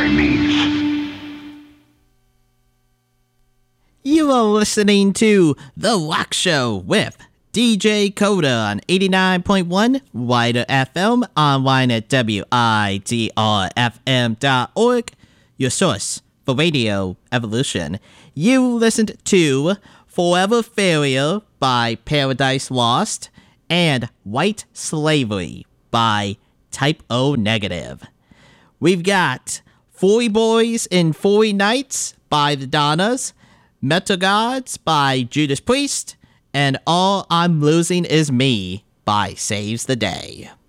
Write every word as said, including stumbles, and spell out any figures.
Chinese. You are listening to The Rock Show with D J Coda on eighty-nine point one Wider F M, online at W I D R F M dot org, your source for Radio Evolution. You listened to Forever Failure by Paradise Lost and White Slavery by Type O Negative. We've got forty Boys in forty Nights by The Donnas, Metal Gods by Judas Priest, and All I'm Losing Is Me by Saves the Day.